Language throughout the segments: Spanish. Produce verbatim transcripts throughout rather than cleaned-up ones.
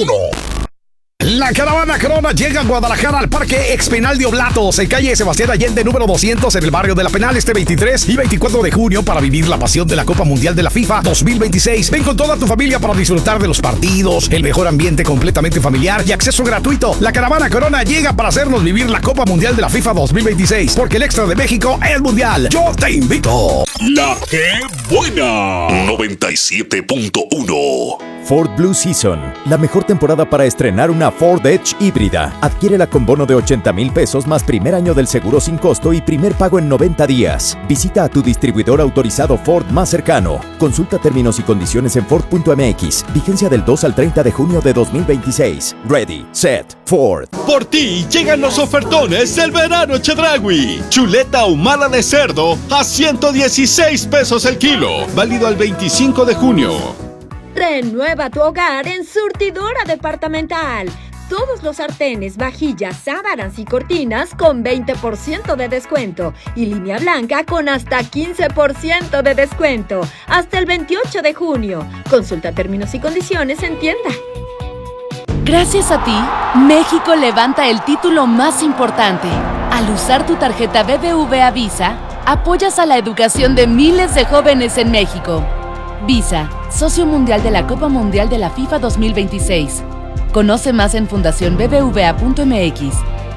uno. La caravana Corona llega a Guadalajara al Parque Expenal de Oblatos, en calle Sebastián Allende, número doscientos, en el barrio de La Penal, este veintitrés y veinticuatro de junio, para vivir la pasión de la Copa Mundial de la FIFA dos mil veintiséis. Ven con toda tu familia para disfrutar de los partidos, el mejor ambiente completamente familiar y acceso gratuito. La caravana Corona llega para hacernos vivir la Copa Mundial de la FIFA dos mil veintiséis, porque el extra de México es mundial. Yo te invito. La que buena. noventa y siete punto uno. Ford Blue Season, la mejor temporada para estrenar una Ford Edge híbrida. Adquiérela con bono de ochenta mil pesos más primer año del seguro sin costo y primer pago en noventa días. Visita a tu distribuidor autorizado Ford más cercano. Consulta términos y condiciones en Ford punto M X. Vigencia del dos al treinta de junio de dos mil veintiséis. Ready, set, Ford. Por ti llegan los ofertones del verano Chedraui. Chuleta ahumada de cerdo a ciento dieciséis pesos el kilo. Válido al veinticinco de junio. Renueva tu hogar en Surtidora Departamental. Todos los sartenes, vajillas, sábanas y cortinas con veinte por ciento de descuento. Y línea blanca con hasta quince por ciento de descuento. Hasta el veintiocho de junio. Consulta términos y condiciones en tienda. Gracias a ti, México levanta el título más importante. Al usar tu tarjeta B B V A Visa, apoyas a la educación de miles de jóvenes en México. Visa, socio mundial de la Copa Mundial de la FIFA dos mil veintiséis. Conoce más en fundación b b v a punto m x.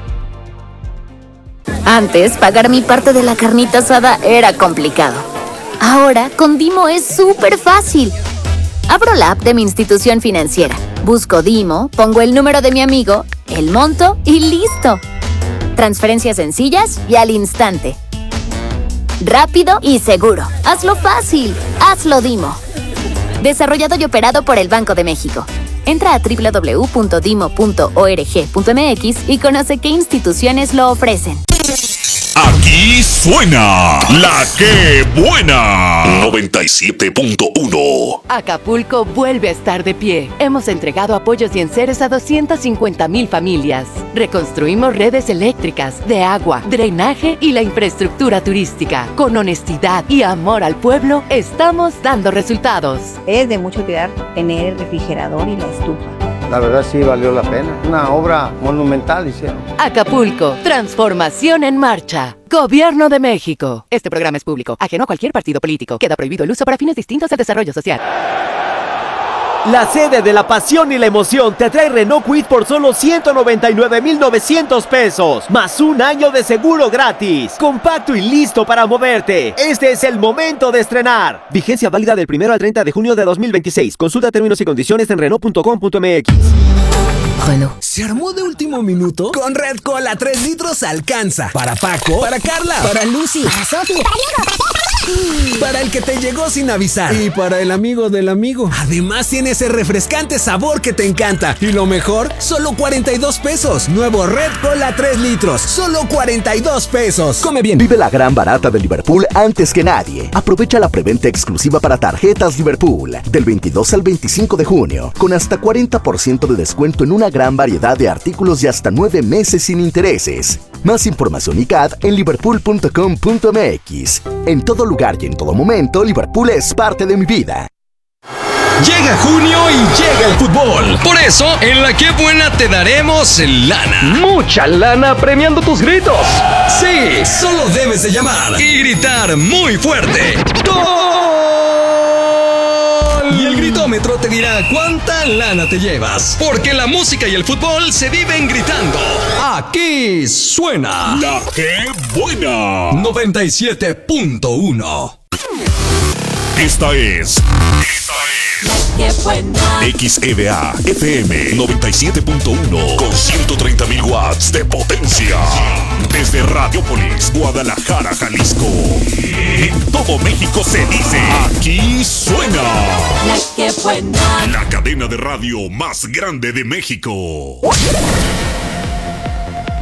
Antes, pagar mi parte de la carnita asada era complicado. Ahora, con Dimo es súper fácil. Abro la app de mi institución financiera, busco Dimo, pongo el número de mi amigo, el monto y ¡listo! Transferencias sencillas y al instante. Rápido y seguro. Hazlo fácil. Hazlo Dimo. Desarrollado y operado por el Banco de México. Entra a doble u doble u doble u punto dimo punto org punto m x y conoce qué instituciones lo ofrecen. Aquí suena La que buena. noventa y siete punto uno. Acapulco vuelve a estar de pie. Hemos entregado apoyos y enseres a doscientas cincuenta mil familias. Reconstruimos redes eléctricas, de agua, drenaje y la infraestructura turística. Con honestidad y amor al pueblo, estamos dando resultados. Es de mucha utilidad tener el refrigerador y la estufa. La verdad sí valió la pena. Una obra monumental hicieron. Acapulco, transformación en marcha. Gobierno de México. Este programa es público, ajeno a cualquier partido político. Queda prohibido el uso para fines distintos al desarrollo social. La sede de la pasión y la emoción te trae Renault Kwid por solo ciento noventa y nueve mil novecientos pesos, más un año de seguro gratis. Compacto y listo para moverte. Este es el momento de estrenar. Vigencia válida del primero al treinta de junio de dos mil veintiséis. Consulta términos y condiciones en Renault punto com punto m x. Bueno. ¿Se armó de último minuto? Con Red Cola tres litros alcanza. Para Paco, para Carla, para Lucy, para Sofi, para Diego, para para el que te llegó sin avisar y para el amigo del amigo. Además tiene ese refrescante sabor que te encanta. Y lo mejor, solo cuarenta y dos pesos. Nuevo Red Cola tres litros, solo cuarenta y dos pesos. Come bien. Vive la gran barata de Liverpool antes que nadie. Aprovecha la preventa exclusiva para tarjetas Liverpool del veintidós al veinticinco de junio, con hasta cuarenta por ciento de descuento en una gran variedad de artículos y hasta nueve meses sin intereses. Más información y C A D en liverpool punto com punto m x. En todo lugar y en todo momento, Liverpool es parte de mi vida. Llega junio y llega el fútbol. Por eso, en La que buena te daremos lana. Mucha lana premiando tus gritos. Sí, solo debes de llamar y gritar muy fuerte. ¡Gol! Y el gritómetro te dirá cuánta lana te llevas. Porque la música y el fútbol se viven gritando. Aquí suena La que buena. noventa y siete punto uno. Esta es. Esta es. ¡Qué buena! X E V A F M noventa y siete punto uno con ciento treinta mil watts de potencia. Desde Radiopolis, Guadalajara, Jalisco. En todo México se dice. Aquí suena. La que buena. La cadena de radio más grande de México.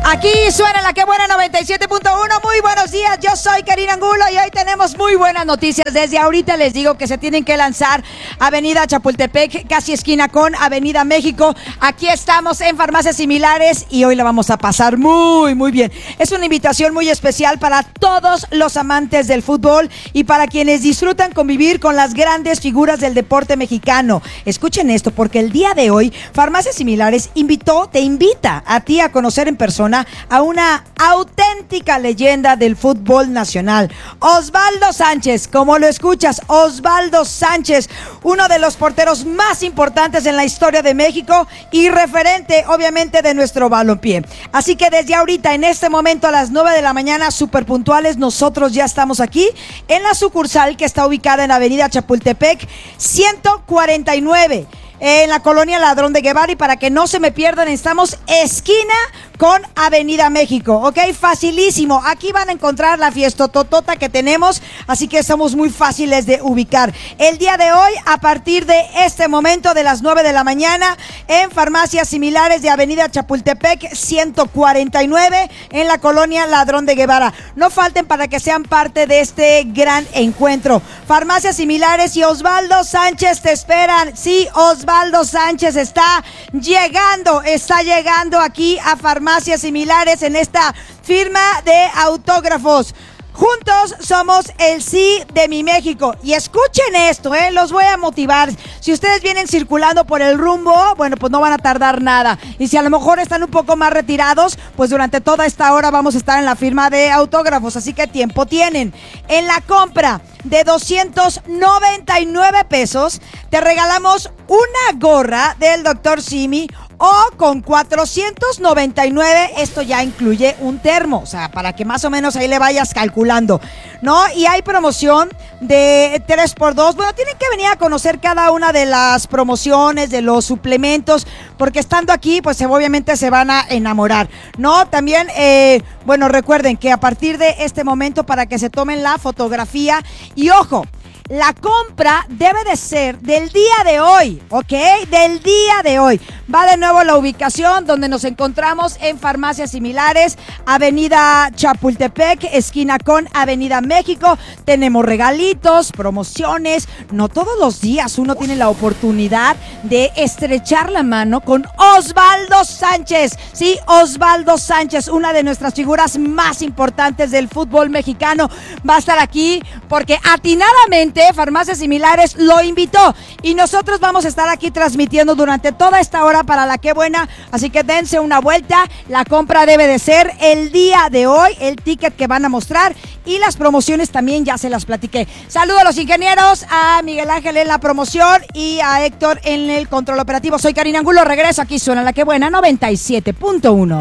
Aquí suena la que buena noventa y siete punto uno. Muy buenos días, yo soy Karina Angulo y hoy tenemos muy buenas noticias. Desde ahorita les digo que se tienen que lanzar Avenida Chapultepec, casi esquina con Avenida México. Aquí estamos en Farmacias Similares y hoy la vamos a pasar muy, muy bien. Es una invitación muy especial para todos los amantes del fútbol y para quienes disfrutan convivir con las grandes figuras del deporte mexicano. Escuchen esto, porque el día de hoy Farmacias Similares invitó, te invita a ti a conocer en persona a una auténtica leyenda del fútbol nacional, Osvaldo Sánchez. Como lo escuchas, Osvaldo Sánchez, uno de los porteros más importantes en la historia de México y referente obviamente de nuestro balompié. Así que desde ahorita, en este momento a las nueve de la mañana, súper puntuales, nosotros ya estamos aquí en la sucursal que está ubicada en Avenida Chapultepec ciento cuarenta y nueve, en la colonia Ladrón de Guevara. Y para que no se me pierdan, estamos esquina con Avenida México, ¿ok? Facilísimo. Aquí van a encontrar la fiestototota que tenemos, así que estamos muy fáciles de ubicar. El día de hoy, a partir de este momento de las nueve de la mañana, en Farmacias Similares de Avenida Chapultepec ciento cuarenta y nueve, en la colonia Ladrón de Guevara. No falten para que sean parte de este gran encuentro. Farmacias Similares y Osvaldo Sánchez te esperan. Sí, Osvaldo Sánchez está llegando, está llegando aquí a Farmacias Similares en esta firma de autógrafos. Juntos somos el sí de mi México. Y escuchen esto, eh, los voy a motivar. Si ustedes vienen circulando por el rumbo, bueno, pues no van a tardar nada. Y si a lo mejor están un poco más retirados, pues durante toda esta hora vamos a estar en la firma de autógrafos. Así que tiempo tienen. En la compra de doscientos noventa y nueve pesos, te regalamos una gorra del doctor Simi. O con cuatrocientos noventa y nueve, esto ya incluye un termo, o sea, para que más o menos ahí le vayas calculando, ¿no? Y hay promoción de tres por dos. Bueno, tienen que venir a conocer cada una de las promociones, de los suplementos, porque estando aquí, pues obviamente se van a enamorar, ¿no? También, eh, bueno, recuerden que a partir de este momento, para que se tomen la fotografía, y ojo, la compra debe de ser del día de hoy, ¿ok? Del día de hoy. Va de nuevo la ubicación donde nos encontramos en Farmacias Similares, Avenida Chapultepec, esquina con Avenida México. Tenemos regalitos, promociones. No todos los días uno tiene la oportunidad de estrechar la mano con Osvaldo Sánchez. Sí, Osvaldo Sánchez, una de nuestras figuras más importantes del fútbol mexicano. Va a estar aquí porque atinadamente Farmacias Similares lo invitó y nosotros vamos a estar aquí transmitiendo durante toda esta hora para la que buena, así que dense una vuelta. La compra debe de ser el día de hoy, el ticket que van a mostrar y las promociones también ya se las platiqué. Saludo a los ingenieros, a Miguel Ángel en la promoción y a Héctor en el control operativo. Soy Karina Angulo, regreso aquí, suena la que buena noventa y siete punto uno.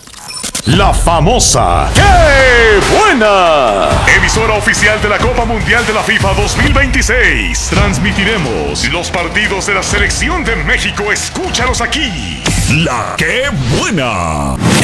La famosa ¡Qué buena! Emisora oficial de la Copa Mundial de la FIFA dos mil veintiséis. Transmitiremos los partidos de la Selección de México. Escúchalos aquí. La ¡Qué buena!